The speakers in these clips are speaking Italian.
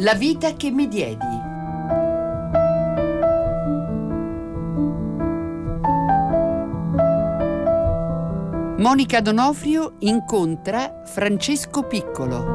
La vita che mi diedi. Monica D'Onofrio incontra Francesco Piccolo.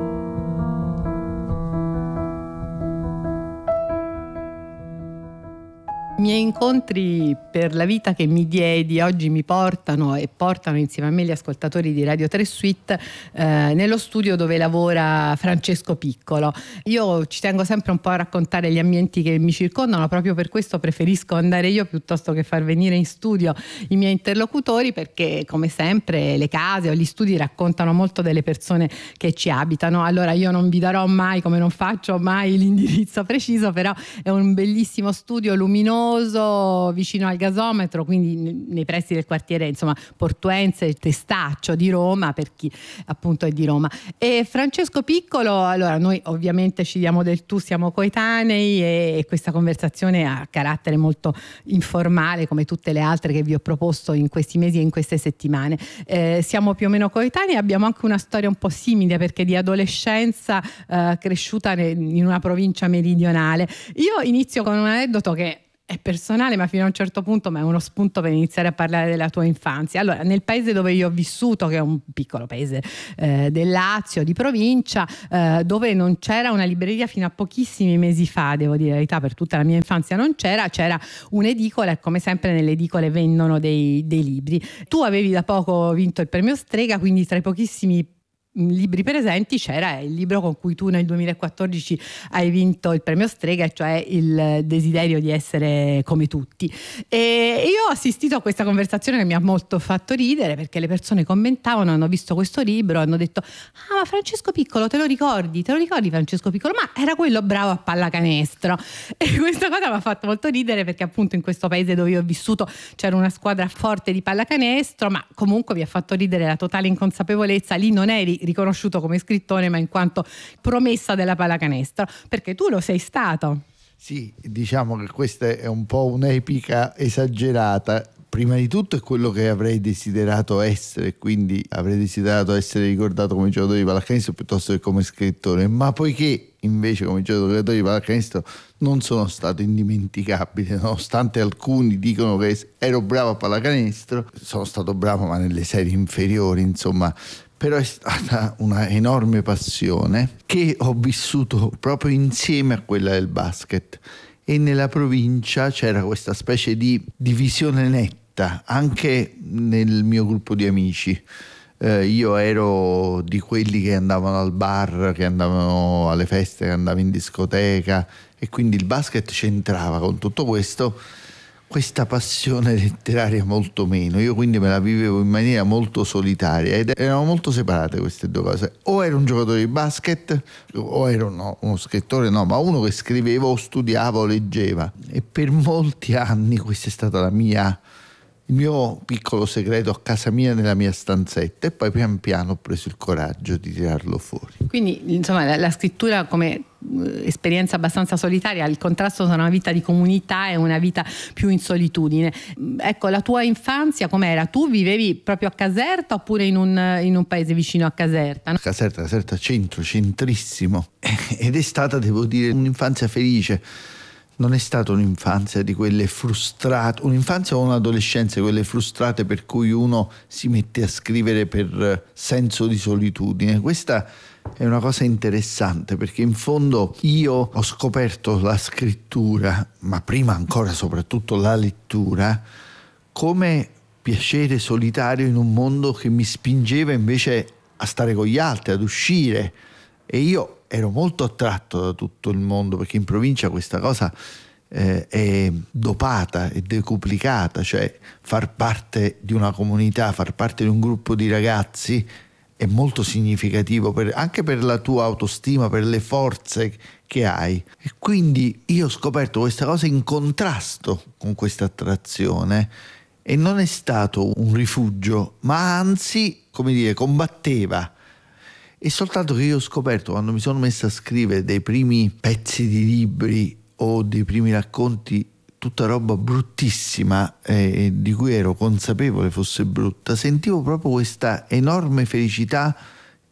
I miei incontri per la vita che mi diedi oggi mi portano e portano insieme a me gli ascoltatori di Radio 3 Suite nello studio dove lavora Francesco Piccolo. Io ci tengo sempre un po' a raccontare gli ambienti che mi circondano, proprio per questo preferisco andare io piuttosto che far venire in studio i miei interlocutori, perché come sempre le case o gli studi raccontano molto delle persone che ci abitano. Allora io non vi darò mai, come non faccio mai, l'indirizzo preciso, però è un bellissimo studio luminoso vicino al gasometro, quindi nei pressi del quartiere, insomma, Portuense, Testaccio di Roma, per chi appunto è di Roma. E Francesco Piccolo, allora noi ovviamente ci diamo del tu, siamo coetanei e questa conversazione ha carattere molto informale, come tutte le altre che vi ho proposto in questi mesi e in queste settimane. Siamo più o meno coetanei, abbiamo anche una storia un po' simile, perché di adolescenza cresciuta in una provincia meridionale. Io inizio con un aneddoto che è personale, ma fino a un certo punto, ma è uno spunto per iniziare a parlare della tua infanzia. Allora, nel paese dove io ho vissuto, che è un piccolo paese del Lazio, di provincia, dove non c'era una libreria fino a pochissimi mesi fa, devo dire la verità, per tutta la mia infanzia non c'era un'edicola, e come sempre nelle edicole vendono dei libri. Tu avevi da poco vinto il premio Strega, quindi tra i pochissimi libri presenti c'era il libro con cui tu nel 2014 hai vinto il premio Strega, cioè Il desiderio di essere come tutti. E io ho assistito a questa conversazione che mi ha molto fatto ridere, perché le persone commentavano, hanno visto questo libro, hanno detto: ah, ma Francesco Piccolo te lo ricordi Francesco Piccolo? Ma era quello bravo a pallacanestro. E questa cosa mi ha fatto molto ridere, perché appunto in questo paese dove io ho vissuto c'era una squadra forte di pallacanestro, ma comunque mi ha fatto ridere la totale inconsapevolezza. Lì non eri riconosciuto come scrittore, ma in quanto promessa della pallacanestro, perché tu lo sei stato. Sì, diciamo che questa è un po' un'epica esagerata. Prima di tutto è quello che avrei desiderato essere, quindi avrei desiderato essere ricordato come giocatore di pallacanestro piuttosto che come scrittore, ma poiché invece come giocatore di pallacanestro non sono stato indimenticabile, nonostante alcuni dicono che ero bravo a pallacanestro, sono stato bravo ma nelle serie inferiori, insomma. Però è stata una enorme passione che ho vissuto proprio insieme a quella del basket, e nella provincia c'era questa specie di divisione netta anche nel mio gruppo di amici. Io ero di quelli che andavano al bar, che andavano alle feste, che andavano in discoteca, e quindi il basket c'entrava con tutto questo. Questa passione letteraria molto meno. Io quindi me la vivevo in maniera molto solitaria, ed erano molto separate queste due cose. O ero un giocatore di basket, o ero uno scrittore, ma uno che scriveva o studiava o leggeva. E per molti anni questa è stata il mio piccolo segreto a casa mia, nella mia stanzetta, e poi pian piano ho preso il coraggio di tirarlo fuori. Quindi insomma la scrittura come esperienza abbastanza solitaria, il contrasto tra una vita di comunità e una vita più in solitudine. Ecco, la tua infanzia com'era? Tu vivevi proprio a Caserta oppure in un paese vicino a Caserta? No? Caserta centrissimo, ed è stata, devo dire, un'infanzia felice. Non è stata un'infanzia di quelle frustrate, un'infanzia o un'adolescenza di quelle frustrate per cui uno si mette a scrivere per senso di solitudine. Questa è una cosa interessante, perché in fondo io ho scoperto la scrittura, ma prima ancora soprattutto la lettura, come piacere solitario in un mondo che mi spingeva invece a stare con gli altri, ad uscire. E io ero molto attratto da tutto il mondo, perché in provincia questa cosa è dopata, è decuplicata, cioè far parte di una comunità, far parte di un gruppo di ragazzi è molto significativo anche per la tua autostima, per le forze che hai. E quindi io ho scoperto questa cosa in contrasto con questa attrazione, e non è stato un rifugio, ma anzi, come dire, combatteva. E soltanto che io ho scoperto, quando mi sono messo a scrivere dei primi pezzi di libri o dei primi racconti, tutta roba bruttissima, di cui ero consapevole fosse brutta, sentivo proprio questa enorme felicità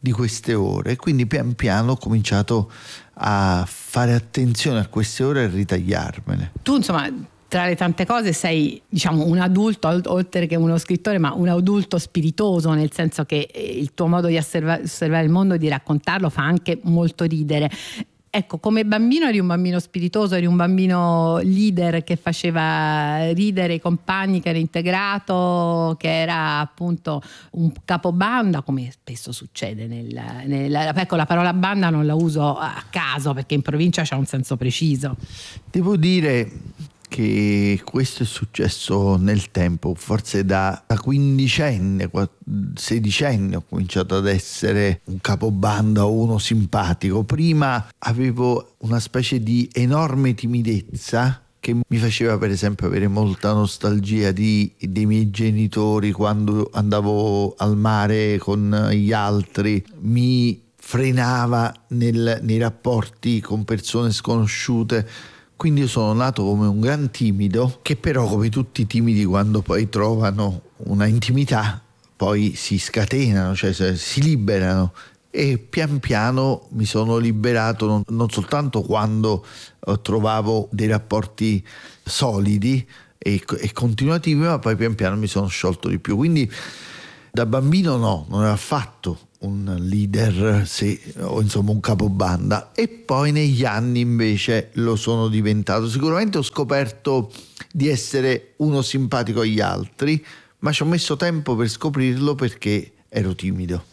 di queste ore, quindi pian piano ho cominciato a fare attenzione a queste ore e a ritagliarmele. Tu insomma, tra le tante cose sei, diciamo, un adulto, oltre che uno scrittore, ma un adulto spiritoso, nel senso che il tuo modo di osservare il mondo, di raccontarlo, fa anche molto ridere. Ecco, come bambino eri un bambino spiritoso, eri un bambino leader che faceva ridere i compagni, che era integrato, che era appunto un capobanda, come spesso succede ecco, la parola banda non la uso a caso perché in provincia c'ha un senso preciso. Devo dire che questo è successo nel tempo, forse da quindicenne, sedicenne ho cominciato ad essere un capobanda o uno simpatico. Prima avevo una specie di enorme timidezza che mi faceva per esempio avere molta nostalgia dei miei genitori quando andavo al mare con gli altri, mi frenava nei rapporti con persone sconosciute. Quindi io sono nato come un gran timido, che però, come tutti i timidi, quando poi trovano una intimità poi si scatenano, cioè si liberano, e pian piano mi sono liberato non soltanto quando trovavo dei rapporti solidi e continuativi, ma poi pian piano mi sono sciolto di più. Quindi da bambino non ero affatto un leader o insomma un capobanda, e poi negli anni invece lo sono diventato. Sicuramente ho scoperto di essere uno simpatico agli altri, ma ci ho messo tempo per scoprirlo perché ero timido.